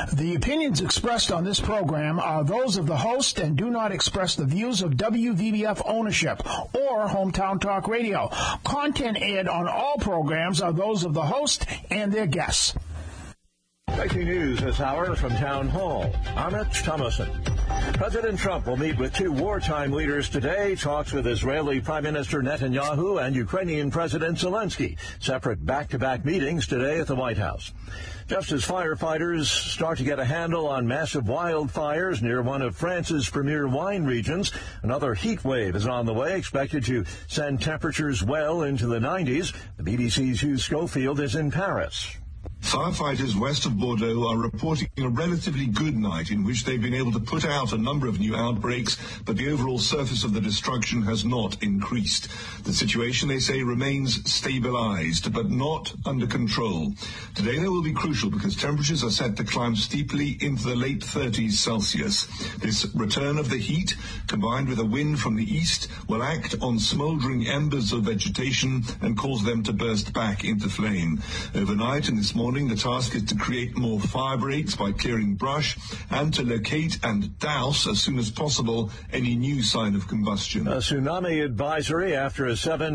The opinions expressed on this program are those of the host and do not express the views of WVBF ownership or Hometown Talk Radio. Content aired on all programs are those of the host and their guests. Breaking news this hour from Town Hall. I'm Rich Thomason. President Trump will meet with two wartime leaders today. Talks with Israeli Prime Minister Netanyahu and Ukrainian President Zelensky. Separate back-to-back meetings today at the White House. Just as firefighters start to get a handle on massive wildfires near one of France's premier wine regions, another heat wave is on the way, expected to send temperatures well into the 90s. The BBC's Hugh Schofield is in Paris. Firefighters west of Bordeaux are reporting a relatively good night in which they've been able to put out a number of new outbreaks, but the overall surface of the destruction has not increased. The situation, they say, remains stabilized, but not under control. Today they will be crucial because temperatures are set to climb steeply into the late 30s Celsius. This return of the heat, combined with a wind from the east, will act on smoldering embers of vegetation and cause them to burst back into flame. Overnight and this morning, the task is to create more fire breaks by clearing brush and to locate and douse as soon as possible any new sign of combustion. A tsunami advisory after a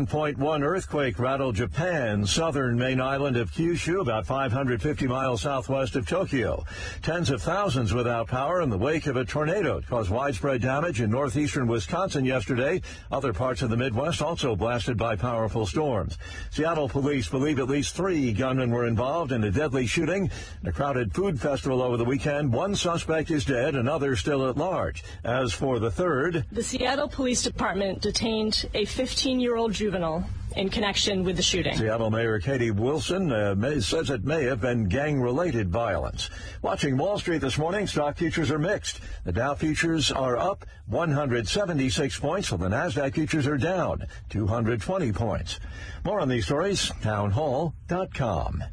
7.1 earthquake rattled Japan's southern main island of Kyushu, about 550 miles southwest of Tokyo. Tens of thousands without power in the wake of a tornado caused widespread damage in northeastern Wisconsin yesterday. Other parts of the Midwest also blasted by powerful storms. Seattle police believe at least 3 gunmen were involved in a deadly shooting in a crowded food festival over the weekend. One suspect is dead, another still at large. As for the third, the Seattle Police Department detained a 15-year-old juvenile in connection with the shooting. Seattle Mayor Katie Wilson says it may have been gang-related violence. Watching Wall Street this morning, stock futures are mixed. The Dow futures are up 176 points, while the NASDAQ futures are down 220 points. More on these stories, townhall.com.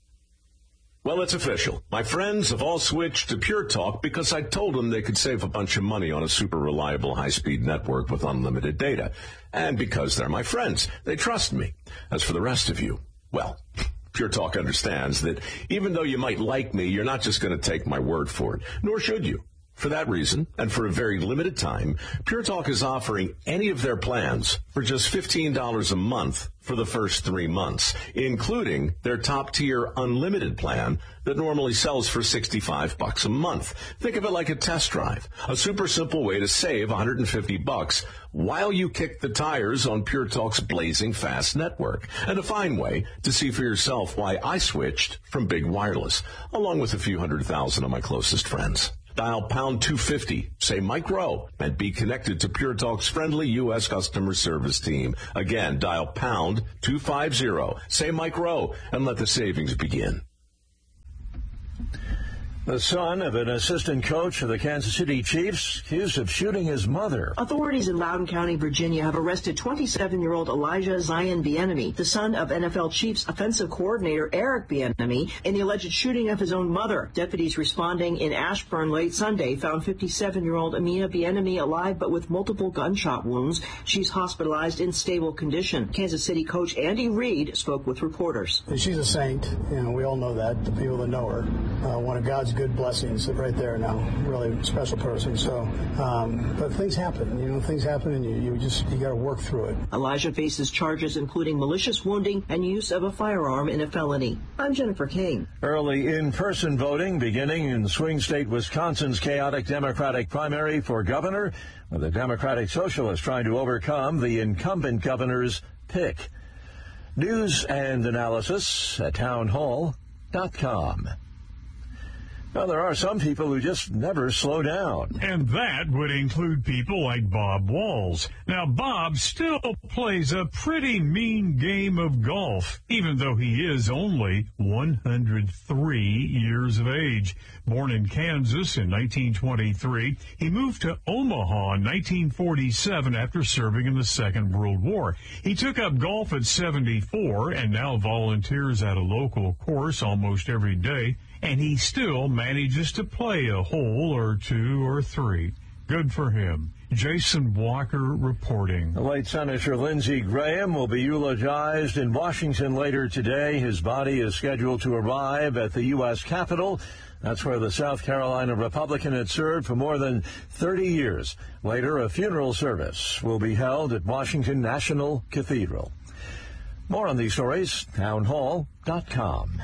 Well, it's official. My friends have all switched to Pure Talk because I told them they could save a bunch of money on a super reliable high-speed network with unlimited data. And because they're my friends, they trust me. As for the rest of you, well, Pure Talk understands that even though you might like me, you're not just going to take my word for it, nor should you. For that reason, and for a very limited time, Pure Talk is offering any of their plans for just $15 a month for the first 3 months, including their top-tier unlimited plan that normally sells for $65 a month. Think of it like a test drive, a super simple way to save $150 while you kick the tires on Pure Talk's blazing fast network, and a fine way to see for yourself why I switched from big wireless, along with a few 100,000 of my closest friends. Dial pound 250, say Mike Rowe, and be connected to Pure Talk's friendly U.S. customer service team. Again, dial pound 250, say Mike Rowe, and let the savings begin. The son of an assistant coach of the Kansas City Chiefs accused of shooting his mother. Authorities in Loudoun County, Virginia, have arrested 27-year-old Elijah Zion Bieniemy, the son of NFL Chiefs offensive coordinator Eric Bieniemy, in the alleged shooting of his own mother. Deputies responding in Ashburn late Sunday found 57-year-old Amina Bieniemy alive but with multiple gunshot wounds. She's hospitalized in stable condition. Kansas City coach Andy Reid spoke with reporters. She's a saint. We all know that, the people that know her. One of God's good blessings right there now. Really special person. So, but things happen. Things happen, and you got to work through it. Elijah faces charges including malicious wounding and use of a firearm in a felony. I'm Jennifer King. Early in-person voting beginning in swing state Wisconsin's chaotic Democratic primary for governor, with the Democratic Socialists trying to overcome the incumbent governor's pick. News and analysis at townhall.com. Well, there are some people who just never slow down. And that would include people like Bob Walls. Now, Bob still plays a pretty mean game of golf, even though he is only 103 years of age. Born in Kansas in 1923, he moved to Omaha in 1947 after serving in the Second World War. He took up golf at 74 and now volunteers at a local course almost every day. And he still manages to play a hole or two or three. Good for him. Jason Walker reporting. The late Senator Lindsey Graham will be eulogized in Washington later today. His body is scheduled to arrive at the U.S. Capitol. That's where the South Carolina Republican had served for more than 30 years. Later, a funeral service will be held at Washington National Cathedral. More on these stories, townhall.com.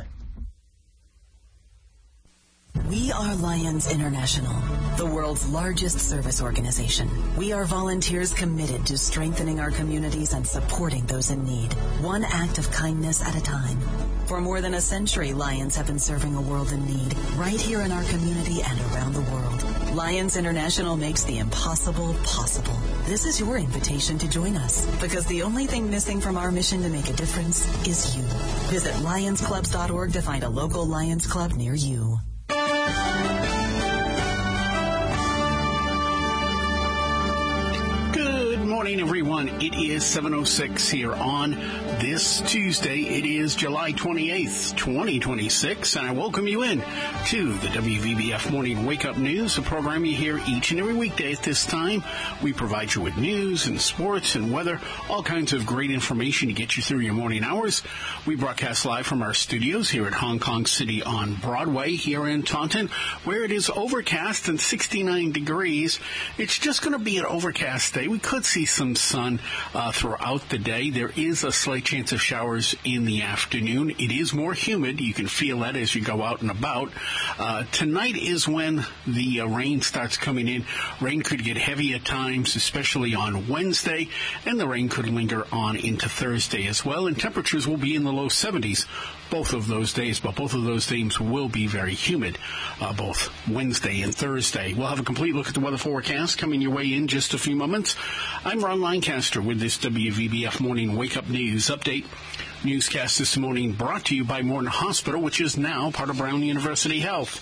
We are Lions International, the world's largest service organization. We are volunteers committed to strengthening our communities and supporting those in need, one act of kindness at a time. For more than a century, Lions have been serving a world in need, right here in our community and around the world. Lions International makes the impossible possible. This is your invitation to join us, because the only thing missing from our mission to make a difference is you. Visit lionsclubs.org to find a local Lions Club near you. Good morning, everyone. It is 7:06 here on this Tuesday. It is July 28th, 2026, and I welcome you in to the WVBF Morning Wake Up News, a program you hear each and every weekday at this time. We provide you with news and sports and weather, all kinds of great information to get you through your morning hours. We broadcast live from our studios here at Hong Kong City on Broadway here in Taunton, where it is overcast and 69 degrees. It's just going to be an overcast day. We could see some sun throughout the day. There is a slight chance of showers in the afternoon. It is more humid. You can feel that as you go out and about. Tonight is when the rain starts coming in. Rain could get heavy at times, especially on Wednesday, and the rain could linger on into Thursday as well. And temperatures will be in the low 70s both of those days, but both of those days will be very humid, both Wednesday and Thursday. We'll have a complete look at the weather forecast coming your way in just a few moments. I'm Ron Lancaster with this WVBF Morning Wake Up News Update. Newscast this morning brought to you by Morton Hospital, which is now part of Brown University Health.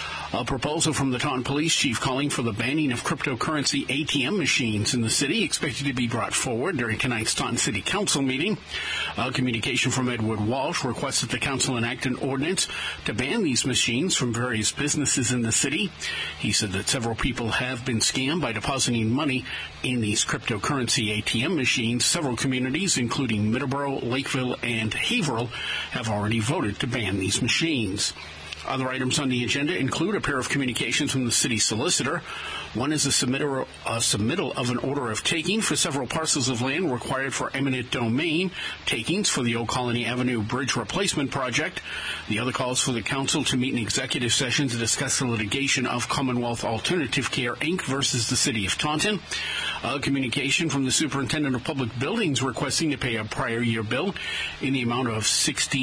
A proposal from the Taunton Police Chief calling for the banning of cryptocurrency ATM machines in the city expected to be brought forward during tonight's Taunton City Council meeting. A communication from Edward Walsh requests that the council enact an ordinance to ban these machines from various businesses in the city. He said that several people have been scammed by depositing money in these cryptocurrency ATM machines. Several communities, including Middleborough, Lakeville, and Haverhill, have already voted to ban these machines. Other items on the agenda include a pair of communications from the city solicitor. One is a submittal of an order of taking for several parcels of land required for eminent domain takings for the Old Colony Avenue Bridge Replacement Project. The other calls for the council to meet in executive session to discuss the litigation of Commonwealth Alternative Care, Inc. versus the City of Taunton. A communication from the Superintendent of Public Buildings requesting to pay a prior year bill in the amount of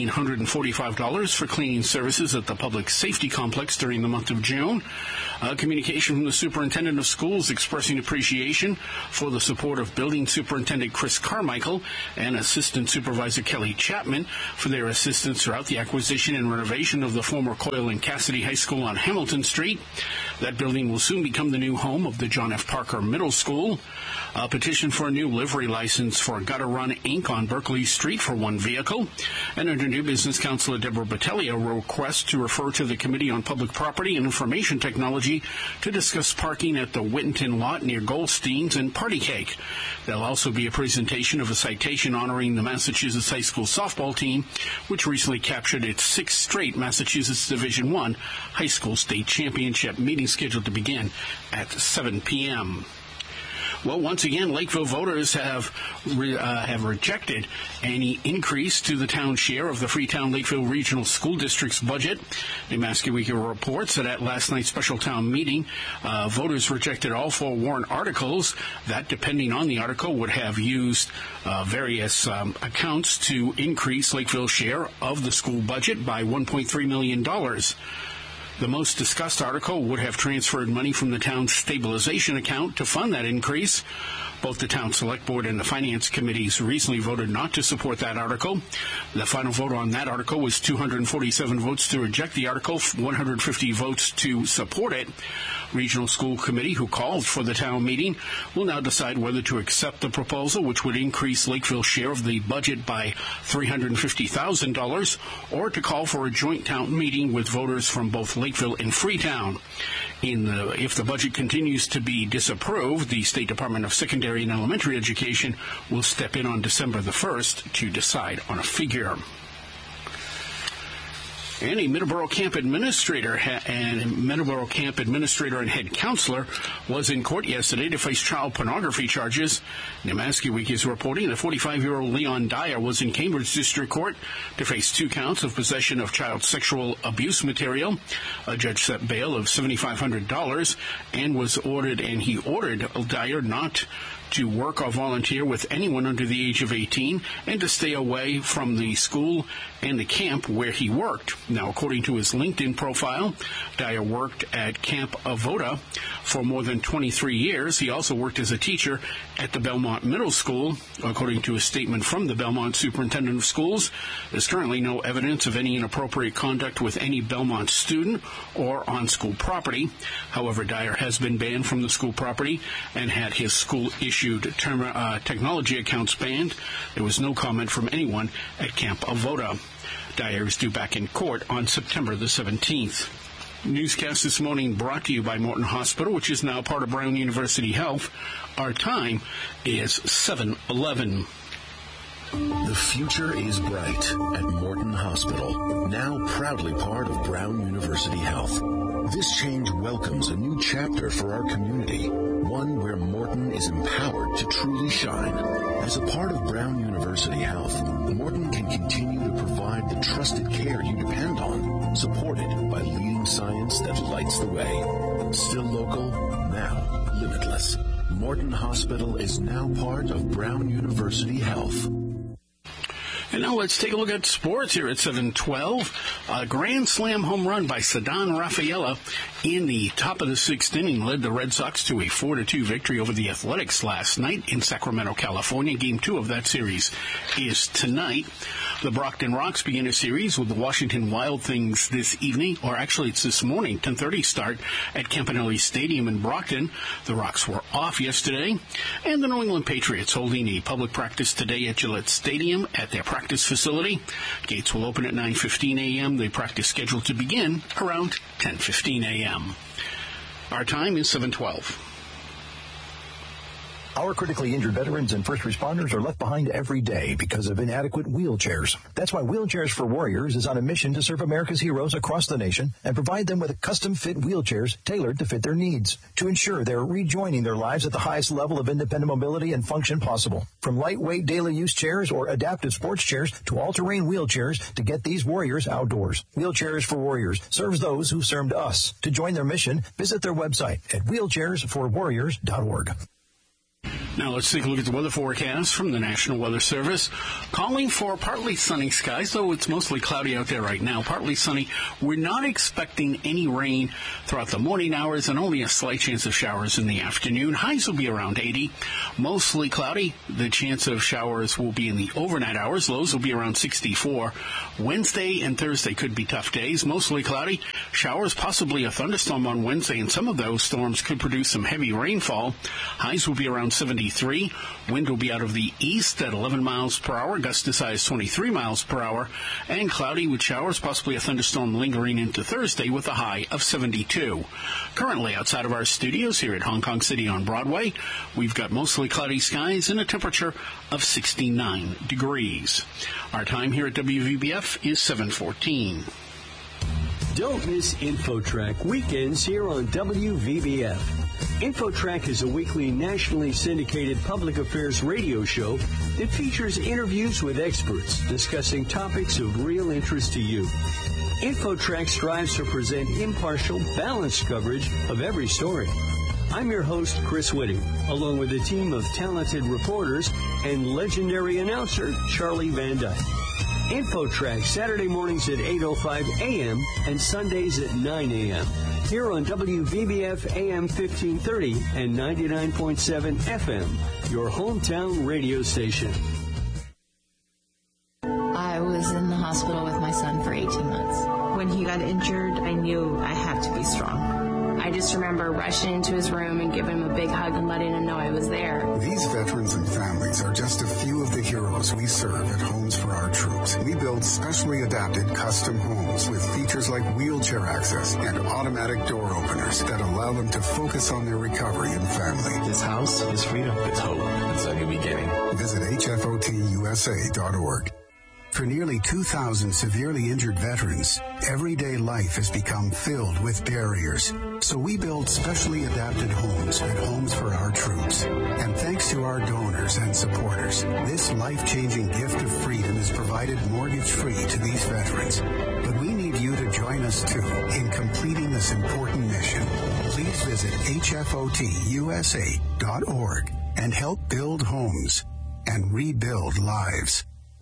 $1,645 for cleaning services at the Public Safety Complex during the month of June. A communication from the Superintendent of Schools expressing appreciation for the support of Building Superintendent Chris Carmichael and Assistant Supervisor Kelly Chapman for their assistance throughout the acquisition and renovation of the former Coyle and Cassidy High School on Hamilton Street. That building will soon become the new home of the John F. Parker Middle School. A petition for a new livery license for Gutter Run, Inc. on Berkeley Street for one vehicle. And under New Business Councilor Deborah Battaglia requests to refer to the Committee on Public Property and Information Technology to discuss parking at the Whittington lot near Goldstein's and Party Cake. There'll also be a presentation of a citation honoring the Massachusetts High School softball team, which recently captured its sixth straight Massachusetts Division I High School State Championship, meeting scheduled to begin at 7 p.m. Well, once again, Lakeville voters have rejected any increase to the town share of the Freetown-Lakeville Regional School District's budget. New Massachusetts reports that at last night's special town meeting, voters rejected all four warrant articles that, depending on the article, would have used various accounts to increase Lakeville's share of the school budget by $1.3 million. The most discussed article would have transferred money from the town's stabilization account to fund that increase. Both the Town Select Board and the Finance Committees recently voted not to support that article. The final vote on that article was 247 votes to reject the article, 150 votes to support it. Regional School Committee, who called for the town meeting, will now decide whether to accept the proposal, which would increase Lakeville's share of the budget by $350,000, or to call for a joint town meeting with voters from both Lakeville and Freetown. If the budget continues to be disapproved, the State Department of Secondary and Elementary Education will step in on December the 1st to decide on a figure. And a Middleborough camp administrator and head counselor was in court yesterday to face child pornography charges. Nemaski Week is reporting that 45-year-old Leon Dyer was in Cambridge District Court to face 2 counts of possession of child sexual abuse material. A judge set bail of $7,500 and he ordered Dyer not to work or volunteer with anyone under the age of 18 and to stay away from the school and the camp where he worked. Now, according to his LinkedIn profile, Dyer worked at Camp Avoda for more than 23 years. He also worked as a teacher at the Belmont Middle School. According to a statement from the Belmont Superintendent of Schools, there's currently no evidence of any inappropriate conduct with any Belmont student or on school property. However, Dyer has been banned from the school property and had his school-issued technology accounts banned. There was no comment from anyone at Camp Avoda. Dyer is due back in court on September the 17th. Newscast this morning brought to you by Morton Hospital, which is now part of Brown University Health. Our time is 7:11. The future is bright at Morton Hospital, now proudly part of Brown University Health. This change welcomes a new chapter for our community, one where Morton is empowered to truly shine. As a part of Brown University Health, Morton can continue to provide the trusted care you depend on, supported by leading science that lights the way. Still local, now limitless. Morton Hospital is now part of Brown University Health. And now let's take a look at sports here at 7:12. A grand slam home run by Ceddanne Rafaela in the top of the 6th inning led the Red Sox to a 4-2 victory over the Athletics last night in Sacramento, California. Game 2 of that series is tonight. The Brockton Rox begin a series with the Washington Wild Things this evening, or actually it's this morning, 10:30 start at Campanelli Stadium in Brockton. The Rox were off yesterday. And the New England Patriots holding a public practice today at Gillette Stadium at their practice facility. Gates will open at 9:15 a.m. The practice scheduled to begin around 10:15 a.m. Our time is 7:12. Our critically injured veterans and first responders are left behind every day because of inadequate wheelchairs. That's why Wheelchairs for Warriors is on a mission to serve America's heroes across the nation and provide them with custom-fit wheelchairs tailored to fit their needs to ensure they're rejoining their lives at the highest level of independent mobility and function possible. From lightweight daily use chairs or adaptive sports chairs to all-terrain wheelchairs to get these warriors outdoors. Wheelchairs for Warriors serves those who served us. To join their mission, visit their website at wheelchairsforwarriors.org. Now let's take a look at the weather forecast from the National Weather Service. Calling for partly sunny skies, though it's mostly cloudy out there right now. Partly sunny. We're not expecting any rain throughout the morning hours and only a slight chance of showers in the afternoon. Highs will be around 80. Mostly cloudy. The chance of showers will be in the overnight hours. Lows will be around 64. Wednesday and Thursday could be tough days. Mostly cloudy. Showers, possibly a thunderstorm on Wednesday, and some of those storms could produce some heavy rainfall. Highs will be around 73. Wind will be out of the east at 11 miles per hour. Gust to size 23 miles per hour. And cloudy with showers, possibly a thunderstorm lingering into Thursday with a high of 72. Currently outside of our studios here at Hong Kong City on Broadway, we've got mostly cloudy skies and a temperature of 69 degrees. Our time here at WVBF is 7:14. Don't miss InfoTrack weekends here on WVBF. InfoTrack is a weekly nationally syndicated public affairs radio show that features interviews with experts discussing topics of real interest to you. InfoTrack strives to present impartial, balanced coverage of every story. I'm your host, Chris Whitting, along with a team of talented reporters and legendary announcer, Charlie Van Dyke. InfoTrack, Saturday mornings at 8:05 a.m. and Sundays at 9 a.m. Here on WVBF AM 1530 and 99.7 FM, your hometown radio station. I was in the hospital with my son for 18 months. When he got injured, I knew I had to be strong. I just remember rushing into his room and giving him a big hug and letting him know I was there. These veterans and families are just a few of the heroes we serve at Homes for Our Troops. We build specially adapted custom homes with features like wheelchair access and automatic door openers that allow them to focus on their recovery and family. This house is freedom. It's hope. It's a new beginning. Visit hfotusa.org. For nearly 2,000 severely injured veterans, everyday life has become filled with barriers. So we build specially adapted homes at Homes for Our Troops. And thanks to our donors and supporters, this life-changing gift of freedom is provided mortgage-free to these veterans. But we need you to join us, too, in completing this important mission. Please visit hfotusa.org and help build homes and rebuild lives.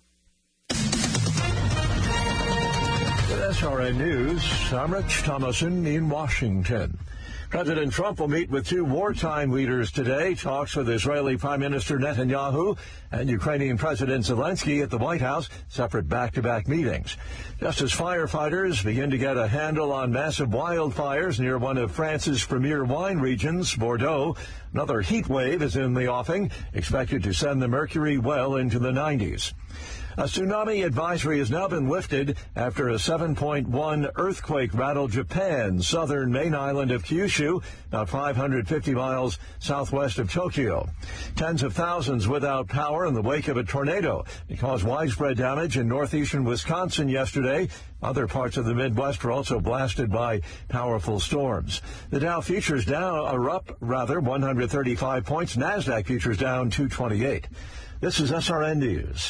With SRN News, I'm Rich Thomason in Washington. President Trump will meet with two wartime leaders today. Talks with Israeli Prime Minister Netanyahu and Ukrainian President Zelensky at the White House, separate back-to-back meetings. Just as firefighters begin to get a handle on massive wildfires near one of France's premier wine regions, Bordeaux, another heat wave is in the offing, expected to send the mercury well into the 90s. A tsunami advisory has now been lifted after a 7.1 earthquake rattled Japan's southern main island of Kyushu, about 550 miles southwest of Tokyo. Tens of thousands without power in the wake of a tornado. It caused widespread damage in northeastern Wisconsin yesterday. Other parts of the Midwest were also blasted by powerful storms. The Dow futures up 135 points. NASDAQ futures down 228. This is SRN News.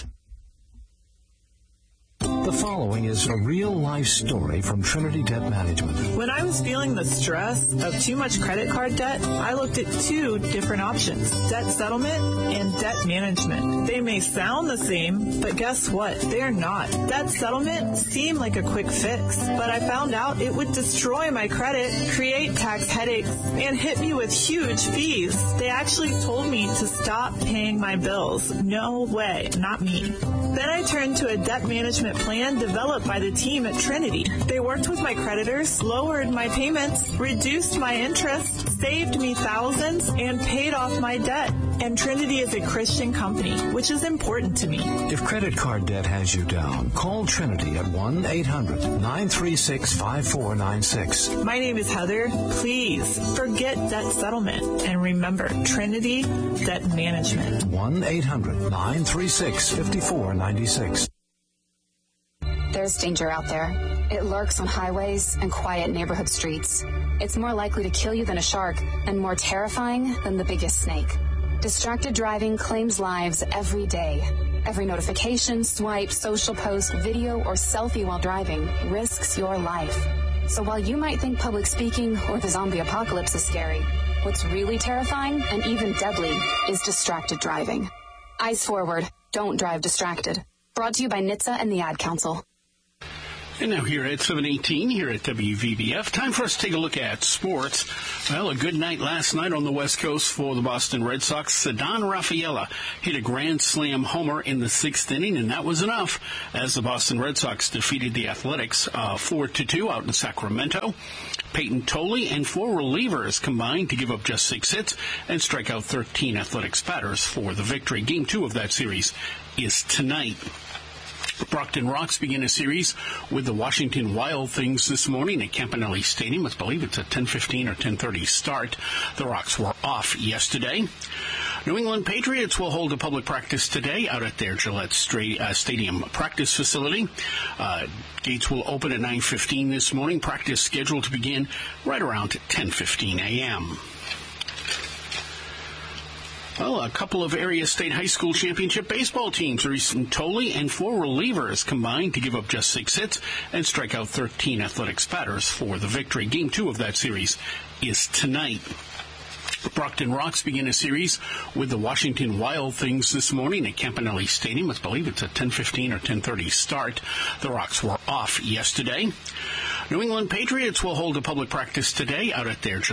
The following is a real-life story from Trinity Debt Management. When I was feeling the stress of too much credit card debt, I looked at two different options, debt settlement and debt management. They may sound the same, but guess what? They're not. Debt settlement seemed like a quick fix, but I found out it would destroy my credit, create tax headaches, and hit me with huge fees. They actually told me to stop paying my bills. No way, not me. Then I turned to a debt management plan developed by the team at Trinity. They worked with my creditors, lowered my payments, reduced my interest, saved me thousands, and paid off my debt. And Trinity is a Christian company, which is important to me. If credit card debt has you down, call Trinity at 1-800-936-5496. My name is Heather. Please forget debt settlement and remember Trinity Debt Management. 1-800-936-5496. There's danger out there. It lurks on highways and quiet neighborhood streets. It's more likely to kill you than a shark and more terrifying than the biggest snake. Distracted driving claims lives every day. Every notification, swipe, social post, video, or selfie while driving risks your life. So while you might think public speaking or the zombie apocalypse is scary, what's really terrifying and even deadly is distracted driving. Eyes forward. Don't drive distracted. Brought to you by NHTSA and the Ad Council. And now here at 7:18 here at WVBF, time for us to take a look at sports. Well, a good night last night on the West Coast for the Boston Red Sox. Ceddanne Rafaela hit a grand slam homer in the sixth inning, and that was enough as the Boston Red Sox defeated the Athletics 4-2 out in Sacramento. Peyton Tolley and four relievers combined to give up just 6 hits and strike out 13 Athletics batters for the victory. Game 2 of that series is tonight. The Brockton Rox begin a series with the Washington Wild Things this morning at Campanelli Stadium. I believe it's a 10:15 or 10:30 start. The Rox were off yesterday. New England Patriots will hold a public practice today out at their Gillette Stadium practice facility. Gates will open at 9:15 this morning. Practice scheduled to begin right around 10:15 a.m. Well, a couple of area state high school championship baseball teams, Reese Tolley and four relievers combined to give up just 6 hits and strike out 13 Athletics batters for the victory. Game 2 of that series is tonight. Brockton Rox begin a series with the Washington Wild Things this morning at Campanelli Stadium. I believe it's a 10:15 or 10:30 start. The Rox were off yesterday. New England Patriots will hold a public practice today out at their